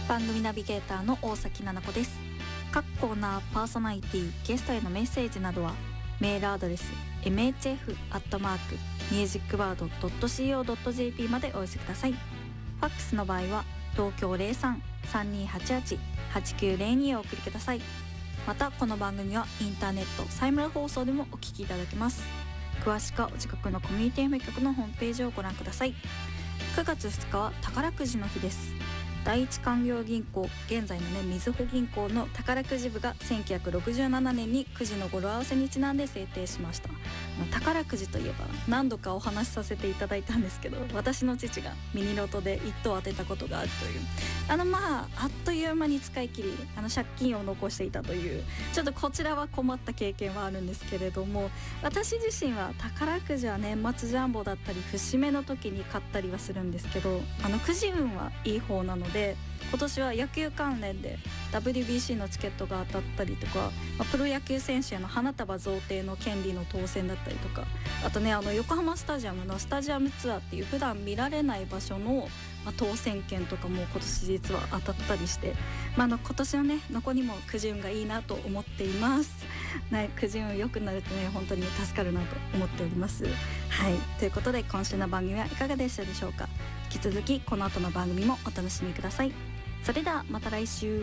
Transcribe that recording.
番組ナビゲーターの大崎奈々子です。各コーナー、パーソナリティ、ゲストへのメッセージなどはメールアドレス mhf@musicworld.co.jp までお寄せください。ファックスの場合は東京 03-3288-8902 をお送りください。またこの番組はインターネットサイムラ放送でもお聞きいただけます。詳しくはお近くのコミュニティ FM 局のホームページをご覧ください。9月2日は宝くじの日です。第一勧業銀行、現在のみずほ銀行の宝くじ部が1967年にくじの語呂合わせにちなんで制定しました。宝くじといえば何度かお話しさせていただいたんですけど、私の父がミニロトで1等当てたことがあるという、あっという間に使い切り借金を残していたという、ちょっとこちらは困った経験はあるんですけれども、私自身は宝くじは年末ジャンボだったり節目の時に買ったりはするんですけど、くじ運はいい方なので、今年は野球関連で WBC のチケットが当たったりとか、プロ野球選手への花束贈呈の権利の当選だったりとか、あとね横浜スタジアムのスタジアムツアーっていう普段見られない場所の当選券とかも今年実は当たったりして、今年の残りもくじ運がいいなと思っています。くじ運良くなると本当に助かるなと思っております。はい、ということで今週の番組はいかがでしたでしょうか。引き続きこの後の番組もお楽しみください。それではまた来週。